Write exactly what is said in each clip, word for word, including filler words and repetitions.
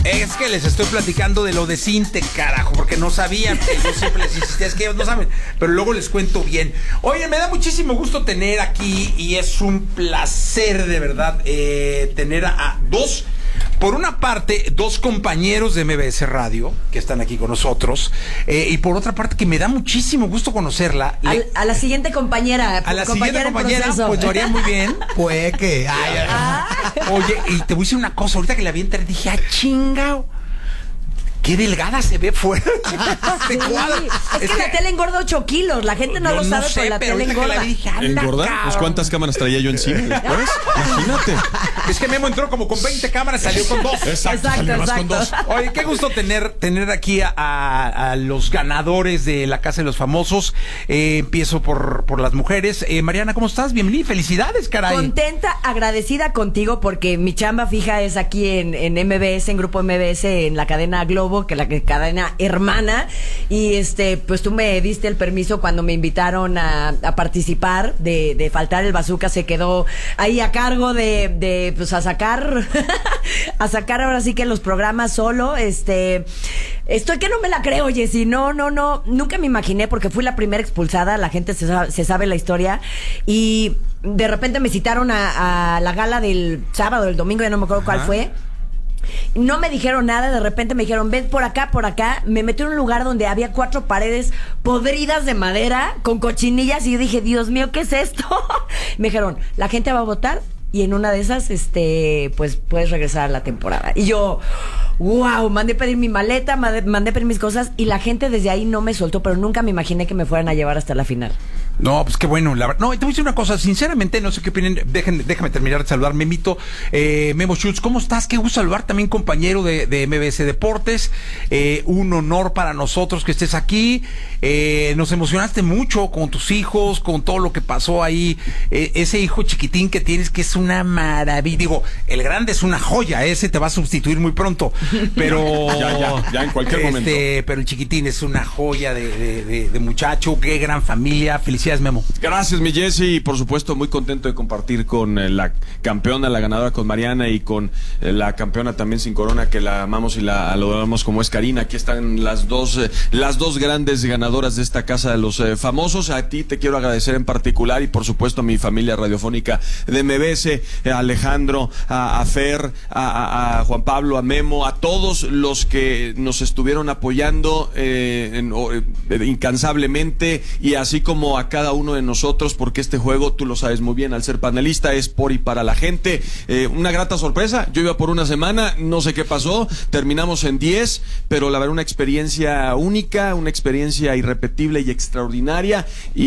Es que les estoy platicando de lo de Cinte, carajo, porque no sabían. Yo siempre les insistía, es que ellos no saben, pero luego les cuento bien. Oye, me da muchísimo gusto tener aquí y es un placer de verdad eh, tener a, a dos. Por una parte, dos compañeros de M B S Radio que están aquí con nosotros, eh, y por otra parte que me da muchísimo gusto conocerla. A, a la siguiente compañera. A la compañera siguiente compañera, pues lo haría muy bien. Puede que. Ay, ay, Ah. Oye, y te voy a decir una cosa, ahorita que la vi entrar dije, ah, chingao. Qué delgada se ve fuera. Sí. Es, es que la tele engorda ocho kilos. La gente no, no lo sabe, no sé, pero la pero tele engorda. Que la dije, ¿engorda? Pues ¿cuántas cámaras traía yo encima después? Imagínate. Es que Memo entró como con veinte cámaras, salió con dos. Exacto, exacto, exacto. Con dos. Oye, qué gusto tener, tener aquí a, a, a los ganadores de la Casa de los Famosos. Eh, empiezo por, por las mujeres. Eh, Mariana, ¿cómo estás? Bienvenida. Felicidades, caray. Contenta, agradecida contigo porque mi chamba fija es aquí en, en M B S, en Grupo M B S, en la cadena Globo, que la cadena hermana, y este pues tú me diste el permiso cuando me invitaron a, a participar de, de faltar. El bazooka se quedó ahí a cargo de, de pues a sacar a sacar ahora sí que los programas solo. Este estoy que no me la creo, Jessy. No, no, no, nunca me imaginé, porque fui la primera expulsada. La gente se sabe, se sabe la historia, y de repente me citaron a, a la gala del sábado, del domingo, ya no me acuerdo cuál fue. No me dijeron nada, de repente me dijeron, ven por acá, por acá. Me metí en un lugar donde había cuatro paredes podridas de madera con cochinillas, y yo dije, Dios mío, ¿qué es esto? Me dijeron, la gente va a votar y en una de esas, este, pues puedes regresar a la temporada. Y yo, wow, mandé pedir mi maleta, mandé, mandé pedir mis cosas, y la gente desde ahí no me soltó, pero nunca me imaginé que me fueran a llevar hasta la final. No, pues qué bueno. La verdad. No, te voy a decir una cosa, sinceramente, no sé qué opinen. Dejen, déjame terminar de saludar. Memito, eh, Memo Schultz, ¿cómo estás? Qué gusto saludar, también compañero de, de M B S Deportes. Eh, un honor para nosotros que estés aquí. Eh, nos emocionaste mucho con tus hijos, con todo lo que pasó ahí. Eh, ese hijo chiquitín que tienes, que es una maravilla. Digo, el grande es una joya, ese te va a sustituir muy pronto. Pero. ya, ya, ya en cualquier este, momento. Pero el chiquitín es una joya de, de, de, de muchacho. Qué gran familia. Felicidades. Memo. Gracias, mi Jessy, y por supuesto muy contento de compartir con eh, la campeona, la ganadora, con Mariana, y con eh, la campeona también sin corona, que la amamos y la adoramos, como es Karina. Aquí están las dos eh, las dos grandes ganadoras de esta Casa de los eh, Famosos. A ti te quiero agradecer en particular, y por supuesto a mi familia radiofónica de M B S, eh, a Alejandro, a, a Fer, a, a, a Juan Pablo, a Memo, a todos los que nos estuvieron apoyando eh, en, eh, incansablemente, y así como a cada uno de nosotros, porque este juego, tú lo sabes muy bien, al ser panelista, es por y para la gente. Eh, una grata sorpresa. Yo iba por una semana, no sé qué pasó, terminamos en diez, pero la verdad una experiencia única, una experiencia irrepetible y extraordinaria,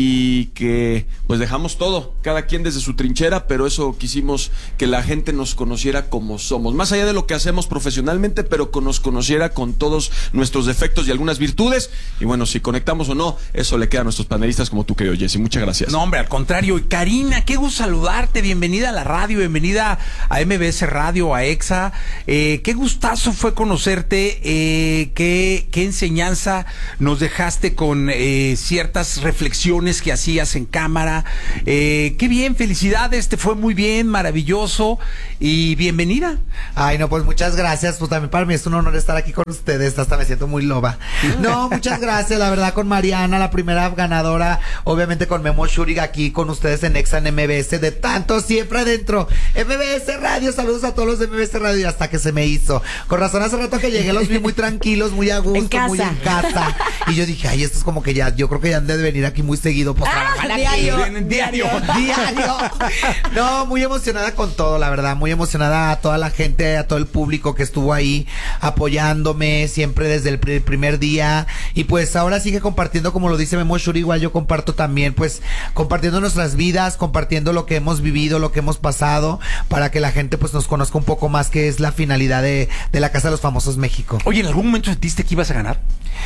y que pues dejamos todo, cada quien desde su trinchera, pero eso quisimos, que la gente nos conociera como somos, más allá de lo que hacemos profesionalmente, pero que nos conociera con todos nuestros defectos y algunas virtudes. Y bueno, si conectamos o no, eso le queda a nuestros panelistas como tú, querido Jessy. Muchas gracias. No, hombre, al contrario. Y Karina, qué gusto saludarte. Bienvenida a la radio, bienvenida a M B S Radio, a EXA. Eh, qué gustazo fue conocerte. Eh, qué, qué enseñanza nos dejaste con eh, ciertas reflexiones que hacías en cámara. Eh, qué bien, felicidades. Te fue muy bien, maravilloso. Y bienvenida. Ay, no, pues muchas gracias. Pues también para mí es un honor estar aquí con ustedes. Hasta me siento muy loba. No, muchas gracias. La verdad, con Mariana, la primera ganadora. Obviamente con Memo Schultz aquí con ustedes en EXA, en M B S, de tanto siempre adentro. M B S Radio, saludos a todos los de M B S Radio, y hasta que se me hizo. Con razón, hace rato que llegué los vi muy tranquilos, muy a gusto, en casa. muy en casa. Y yo dije, ay, esto es como que ya, yo creo que ya han de venir aquí muy seguido. Pues, ah, diario, diario, diario. No, muy emocionada con todo, la verdad, muy emocionada a toda la gente, a todo el público que estuvo ahí apoyándome siempre desde el pr primer día. Y pues ahora sigue compartiendo, como lo dice Memo Schultz, igual yo comparto también, pues compartiendo nuestras vidas, compartiendo lo que hemos vivido, lo que hemos pasado, para que la gente pues nos conozca un poco más, que es la finalidad de, de la Casa de los Famosos México. Oye, ¿en algún momento sentiste que ibas a ganar?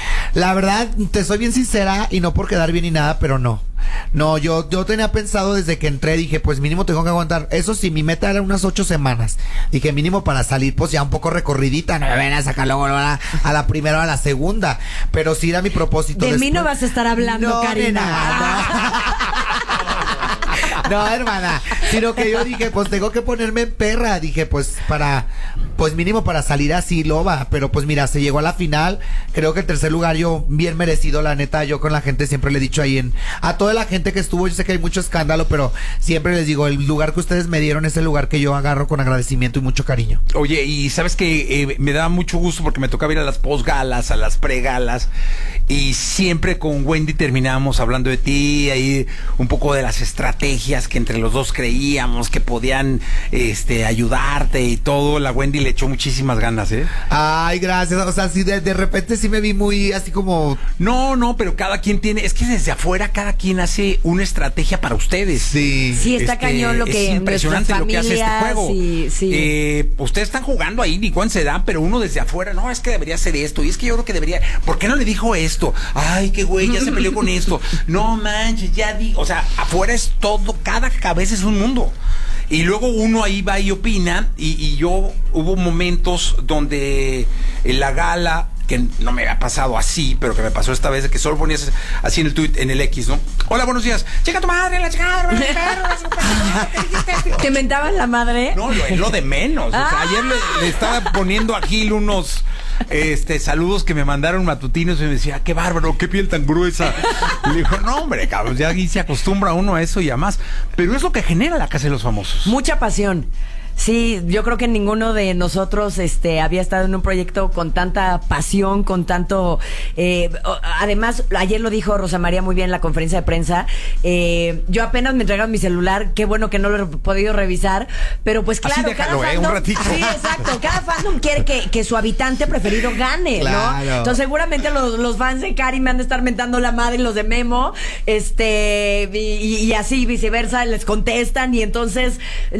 La verdad, te soy bien sincera, y no por quedar bien ni nada, pero no. No, yo, yo tenía pensado desde que entré, dije, pues mínimo tengo que aguantar. Eso sí, mi meta era unas ocho semanas. Dije, mínimo para salir, pues ya un poco recorridita, no me ven a sacar luego a la, a la primera o a la segunda. Pero sí era mi propósito. De después. mí no vas a estar hablando, no, Karina. No, hermana, sino que yo dije, pues tengo que ponerme en perra, dije, pues para pues mínimo para salir así loba, pero pues mira, se llegó a la final, creo que el tercer lugar yo bien merecido, la neta, yo con la gente siempre le he dicho ahí en, a toda la gente que estuvo, yo sé que hay mucho escándalo, pero siempre les digo, el lugar que ustedes me dieron es el lugar que yo agarro con agradecimiento y mucho cariño. Oye, y sabes que eh, me da mucho gusto porque me tocaba ir a las posgalas, a las pregalas, y siempre con Wendy terminábamos hablando de ti, ahí un poco de las estrategias que entre los dos creíamos que podían este ayudarte y todo. La Wendy le echó muchísimas ganas, ¿eh? Ay, gracias, o sea, sí, de, de repente sí me vi muy así como... No, no, pero cada quien tiene, es que desde afuera cada quien hace una estrategia para ustedes. Sí. Sí, está Este, cañón lo que es impresionante lo que hace este juego. Sí, sí. Eh, ustedes están jugando ahí, ni cuándo se dan, pero uno desde afuera, no, es que debería hacer esto, y es que yo creo que debería, ¿por qué no le dijo esto? Ay, qué güey, ya se peleó con esto. No manches, ya di, o sea, afuera es todo, cada cabeza es un mundo. Y luego uno ahí va y opina, y, y yo hubo momentos donde en la gala, que no me había pasado así, pero que me pasó esta vez, de que solo ponías así en el tweet, en el X, ¿no? Hola, buenos días. Chica tu madre, la chica, ¿Te mentaban la madre? no, lo, lo de menos. O sea, ayer le, le estaba poniendo a Gil unos este, saludos que me mandaron matutinos y me decía, qué bárbaro, qué piel tan gruesa. Y le dijo, no, hombre, cabrón, ya aquí se acostumbra uno a eso y a más. Pero es lo que genera la Casa de los Famosos. Mucha pasión. Sí, yo creo que ninguno de nosotros este, había estado en un proyecto con tanta pasión, con tanto... Eh, además, ayer lo dijo Rosa María muy bien en la conferencia de prensa, eh, yo apenas me entregaron mi celular, qué bueno que no lo he podido revisar, pero pues claro, Así déjalo, cada eh, fandom... un ratito. Sí, exacto, cada fandom quiere que, que su habitante preferido gane, Claro. ¿no? Entonces seguramente los, los fans de Cari me han de estar mentando la madre y los de Memo, este, y, y así viceversa, les contestan, y entonces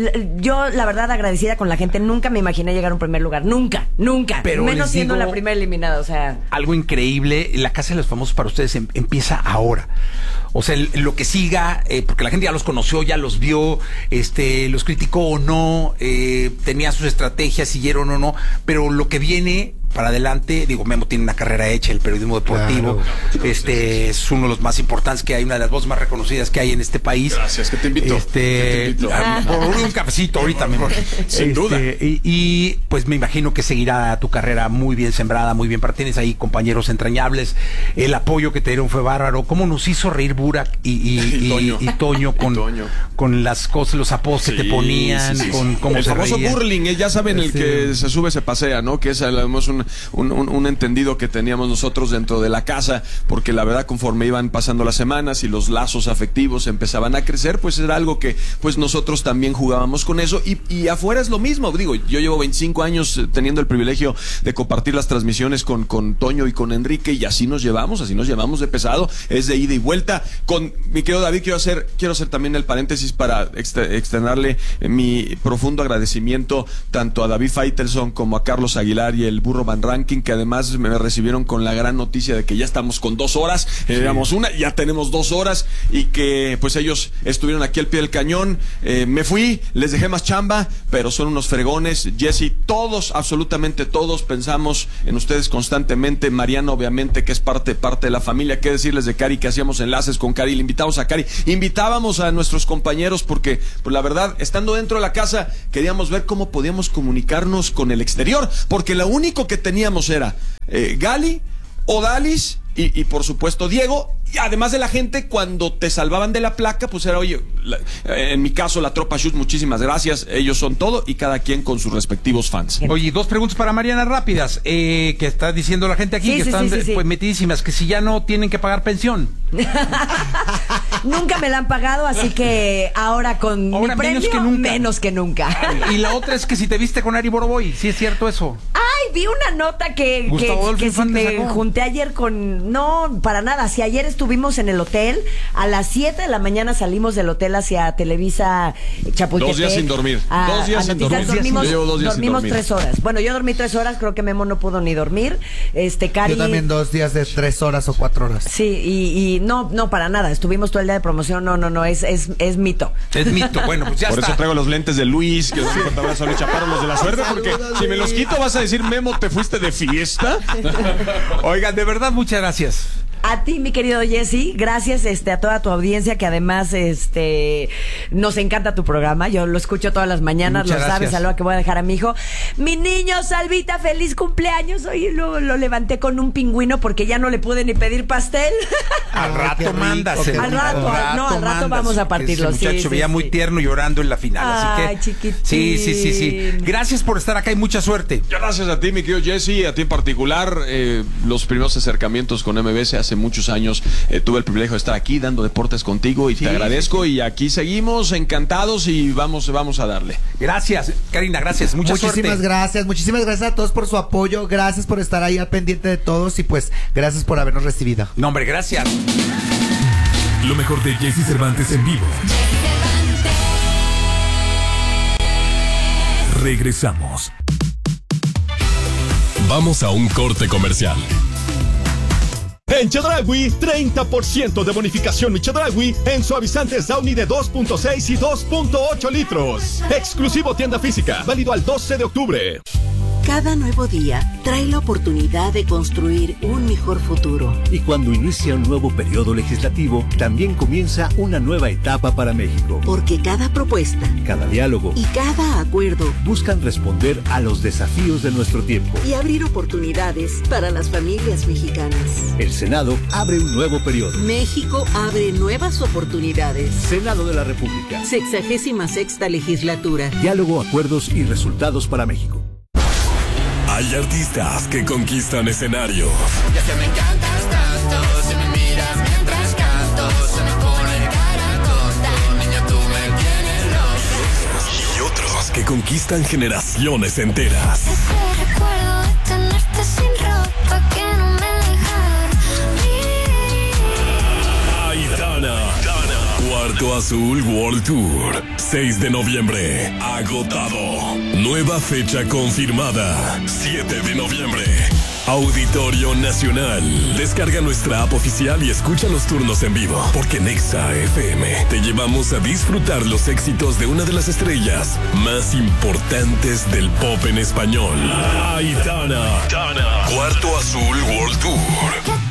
yo la verdad agradecida con la gente, nunca me imaginé llegar a un primer lugar, nunca, nunca, Pero menos les siendo digo la primera eliminada, o sea, algo increíble, la Casa de los Famosos para ustedes em, empieza ahora. O sea, el- lo que siga, eh, porque la gente ya los conoció, ya los vio, este, los criticó o no, eh, tenía sus estrategias, siguieron o no, pero lo que viene para adelante, digo, Memo tiene una carrera hecha, el periodismo deportivo, Claro. este es uno de los más importantes que hay, una de las voces más reconocidas que hay en este país. Gracias, que te invito. Este, Que te invito. ah, por un cafecito ahorita mejor. Sin Este, duda. Y, y, pues me imagino que seguirá tu carrera muy bien sembrada, muy bien, pero tienes ahí compañeros entrañables, el apoyo que te dieron fue bárbaro, cómo nos hizo reír Burak y, y, Y y- Toño. y Toño con, Y Toño. con las cosas, los apodos que te Sí, ponían, sí, sí, con sí. cómo el se famoso reían. burling, eh, ya saben, el Sí. que se sube se pasea, ¿no? Que es además un, un, un, un entendido que teníamos nosotros dentro de la casa, porque la verdad conforme iban pasando las semanas y los lazos afectivos empezaban a crecer, pues era algo que pues nosotros también jugábamos con eso, y, y afuera es lo mismo. Digo, yo llevo veinticinco años eh, teniendo el privilegio de compartir las transmisiones con, con Toño y con Enrique, y así nos llevamos, así nos llevamos de pesado, es de ida y vuelta. Con mi querido David, quiero hacer, quiero hacer también el paréntesis para exte- externarle eh, mi profundo agradecimiento tanto a David Faitelson como a Carlos Aguilar y el Burro Van Ranking, que además me recibieron con la gran noticia de que ya estamos con dos horas, eh, éramos una, ya tenemos dos horas, y que pues ellos estuvieron aquí al pie del cañón. Eh, me fui, les dejé más chamba, pero son unos fregones. Jesse, todos, absolutamente todos, pensamos en ustedes constantemente. Mariana, obviamente, que es parte, parte de la familia. Qué decirles de Cari, que hacíamos enlaces con Cari, le invitamos a Cari, invitábamos a nuestros compañeros, porque pues la verdad, estando dentro de la casa, queríamos ver cómo podíamos comunicarnos con el exterior, porque lo único que teníamos era eh, Gali, Odalis y, y por supuesto Diego. Y además de la gente, cuando te salvaban de la placa, pues era, oye, la, en mi caso la Tropa Shoot, muchísimas gracias, ellos son todo, y cada quien con sus respectivos fans. Oye, dos preguntas para Mariana rápidas, eh, que está diciendo la gente aquí, Sí, que sí, están sí, sí, sí. pues metidísimas, que si ya no tienen que pagar pensión. nunca me la han pagado, así que ahora con Ahora mi premio, menos que nunca. menos que nunca. Y la otra es que si te viste con Ari Boroboy, ¿sí es cierto eso? Ay, vi una nota que, que, Gustavo Adolfo que si Infante me sacó. junté ayer con... No, para nada. Si ayer estuvimos en el hotel, a las siete de la mañana salimos del hotel hacia Televisa Chapultepec. Dos días sin dormir. a- Dos días a sin noticias. dormir. Dormimos, Yo llevo dos días sin dormimos dormir. tres horas. Bueno, yo dormí tres horas, creo que Memo no pudo ni dormir. Este, Cari... Yo también dos días de tres horas o cuatro horas. Sí, y, y no, no, para nada. Estuvimos todo el día de promoción. No, no, no, es, es, es mito. Es mito, bueno, pues ya Por está. eso traigo los lentes de Luis, que son un fuerte abrazo a Luis Chaparro, los de la suerte, porque Saludos, si me los Luis. quito vas a decir, Memo, ¿te fuiste de fiesta? Oigan, de verdad, muchas gracias. A ti, mi querido Jesse, gracias este, a toda tu audiencia que además este, nos encanta tu programa. Yo lo escucho todas las mañanas, Muchas lo sabes, gracias. a lo que voy a dejar a mi hijo. Mi niño, Salvita, feliz cumpleaños. Hoy lo, lo levanté con un pingüino porque ya no le pude ni pedir pastel. Al Ay, qué rato rico, mándaselo. qué Al rato, no, al rato mándaselo, vamos a que partirlo, ese sí, muchacho sí, veía sí. muy tierno llorando en la final. Ay, así que, chiquitín. sí, sí, sí, sí. Gracias por estar acá y mucha suerte. Gracias a ti, mi querido Jesse, a ti en particular. Eh, los primeros acercamientos con M B S hace muchos años eh, tuve el privilegio de estar aquí dando deportes contigo y Sí, te agradezco. sí, sí. Y aquí seguimos encantados y vamos, vamos a darle. Gracias, Karina, gracias. Mucha Muchísimas suerte. gracias, muchísimas gracias a todos por su apoyo, gracias por estar ahí al pendiente de todos y pues gracias por habernos recibido. No, hombre, gracias. Lo mejor de Jesse Cervantes en vivo. Regresamos. Vamos a un corte comercial. En Chedraui, treinta por ciento de bonificación Chedraui en suavizantes Downy de dos punto seis y dos punto ocho litros. Exclusivo tienda física, válido al doce de octubre. Cada nuevo día trae la oportunidad de construir un mejor futuro. Y cuando inicia un nuevo periodo legislativo, también comienza una nueva etapa para México. Porque cada propuesta Cada diálogo y cada acuerdo buscan responder a los desafíos de nuestro tiempo. y abrir oportunidades para las familias mexicanas. El Senado abre un nuevo periodo. México abre nuevas oportunidades. Senado de la República. Sexagésima sexta legislatura. Diálogo, acuerdos y resultados para México. Hay artistas que conquistan escenarios. Ya que me encantas tanto, si me miras mientras canto, se me pone cara tonta, niña tú me tienes loco. Y otros que conquistan generaciones enteras. Ese recuerdo de tenerte sin ropa que no me deja dormir. Aitana, Cuarto Azul World Tour. seis de noviembre. Agotado. Nueva fecha confirmada. siete de noviembre. Auditorio Nacional. Descarga nuestra app oficial y escucha los turnos en vivo. Porque en Exa F M te llevamos a disfrutar los éxitos de una de las estrellas más importantes del pop en español. Aitana. Cuarto Azul World Tour.